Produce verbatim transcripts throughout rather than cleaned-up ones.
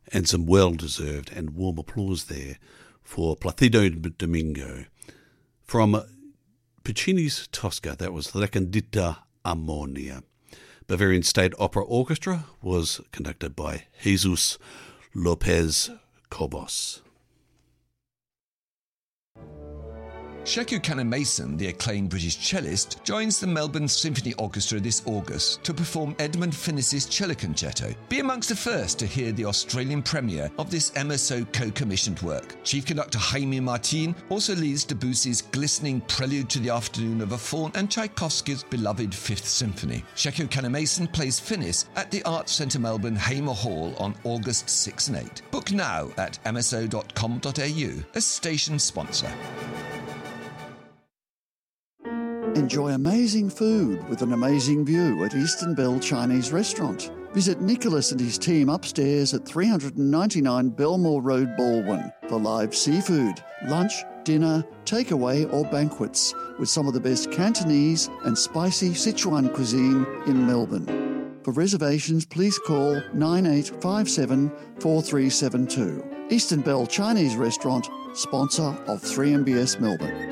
And some well-deserved and warm applause there for Placido Domingo. From Puccini's Tosca, that was Recondita Ammonia. Bavarian State Opera Orchestra was conducted by Jesus Lopez Cobos. Sheku Kanneh-Mason, the acclaimed British cellist, joins the Melbourne Symphony Orchestra this August to perform Edmund Finnis's Cello Concerto. Be amongst the first to hear the Australian premiere of this M S O co-commissioned work. Chief conductor Jaime Martin also leads Debussy's glistening Prelude to the Afternoon of a Faun and Tchaikovsky's beloved Fifth Symphony. Sheku Kanneh-Mason plays Finnis at the Arts Centre Melbourne Hamer Hall on August sixth and eighth. Book now at m s o dot com dot a u, a station sponsor. Enjoy amazing food with an amazing view at Eastern Bell Chinese Restaurant. Visit Nicholas and his team upstairs at three ninety-nine Belmore Road, Baldwin for live seafood, lunch, dinner, takeaway or banquets with some of the best Cantonese and spicy Sichuan cuisine in Melbourne. For reservations, please call nine eight five seven, four three seven two. Eastern Bell Chinese Restaurant, sponsor of three M B S Melbourne.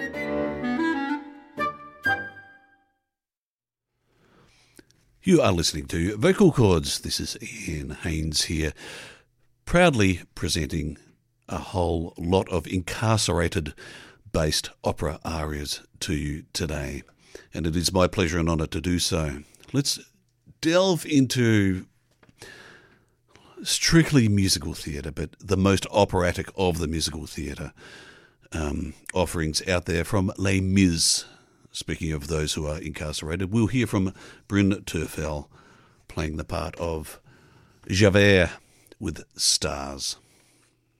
You are listening to Vocal Chords. This is Ian Haynes here, proudly presenting a whole lot of incarcerated-based opera arias to you today. And it is my pleasure and honour to do so. Let's delve into strictly musical theatre, but the most operatic of the musical theatre um, offerings out there from Les Mis. Speaking of those who are incarcerated, we'll hear from Bryn Terfel playing the part of Javert with Stars.